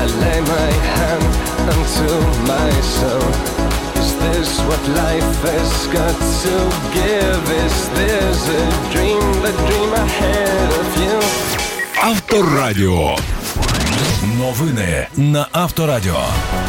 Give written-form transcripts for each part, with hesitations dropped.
lay my hand unto my soul. Is this what life has got to give? Is this a dream, the dream ahead of you? Авторадіо. Новини на Авторадіо.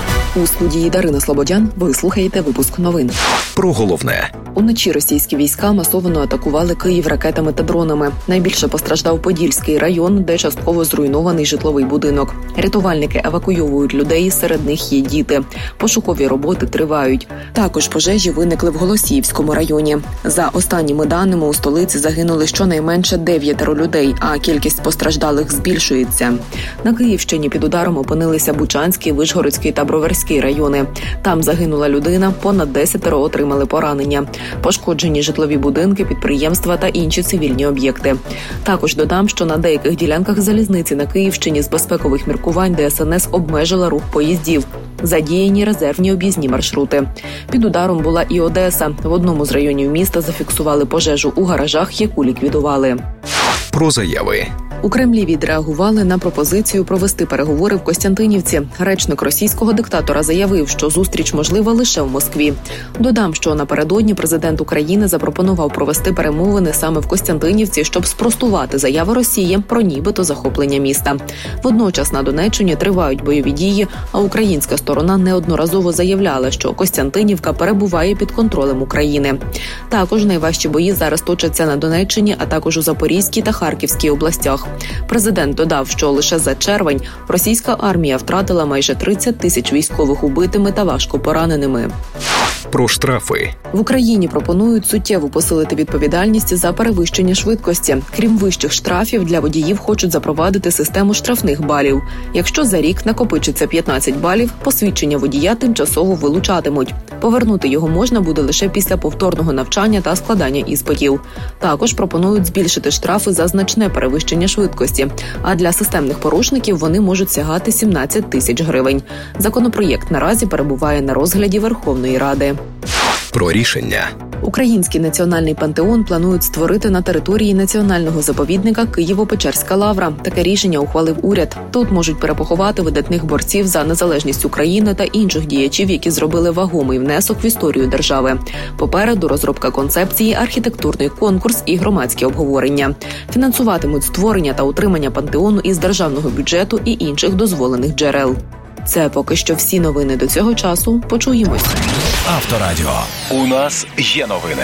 У студії Дарина Слободян ви слухаєте випуск новин. Про головне. Уночі російські війська масово атакували Київ ракетами та дронами. Найбільше постраждав Подільський район, де частково зруйнований житловий будинок. Рятувальники евакуйовують людей, серед них є діти. Пошукові роботи тривають. Також пожежі виникли в Голосіївському районі. За останніми даними, у столиці загинули щонайменше 9 людей, а кількість постраждалих збільшується. На Київщині під ударом опинилися Бучанський, Вишгородський та Броварський райони. Там загинула людина, понад 10 отримали поранення. Пошкоджені житлові будинки, підприємства та інші цивільні об'єкти. Також додам, що на деяких ділянках залізниці на Київщині з безпекових міркувань ДСНС обмежила рух поїздів. Задіяні резервні об'їзні маршрути. Під ударом була і Одеса. В одному з районів міста зафіксували пожежу у гаражах, яку ліквідували. Про заяви. У Кремлі відреагували на пропозицію провести переговори в Костянтинівці. Речник російського диктатора заявив, що зустріч можлива лише в Москві. Додам, що напередодні президент України запропонував провести перемовини саме в Костянтинівці, щоб спростувати заяви Росії про нібито захоплення міста. Водночас на Донеччині тривають бойові дії, а українська сторона неодноразово заявляла, що Костянтинівка перебуває під контролем України. Також найважчі бої зараз точаться на Донеччині, а також у Запорізькій та Харківській областях. Президент додав, що лише за червень російська армія втратила майже 30 тисяч військових убитими та важко пораненими. Про штрафи. В Україні пропонують суттєво посилити відповідальність за перевищення швидкості. Крім вищих штрафів, для водіїв хочуть запровадити систему штрафних балів. Якщо за рік накопичиться 15 балів, посвідчення водія тимчасово вилучатимуть. Повернути його можна буде лише після повторного навчання та складання іспитів. Також пропонують збільшити штрафи за значне перевищення швидкості, а для системних порушників вони можуть сягати 17 тисяч гривень. Законопроєкт наразі перебуває на розгляді Верховної Ради. Про рішення. Український національний пантеон планують створити на території національного заповідника Києво-Печерська лавра. Таке рішення ухвалив уряд. Тут можуть перепоховати видатних борців за незалежність України та інших діячів, які зробили вагомий внесок в історію держави. Попереду розробка концепції, архітектурний конкурс і громадські обговорення. Фінансуватимуть створення та утримання пантеону із державного бюджету і інших дозволених джерел. Це поки що всі новини до цього часу. Почуємось. Авторадіо. У нас є новини.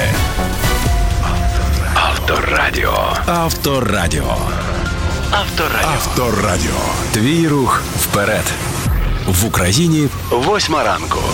Авторадіо. Авторадіо. Авторадіо. Авторадіо. Твій рух вперед. В Україні 8 ранку.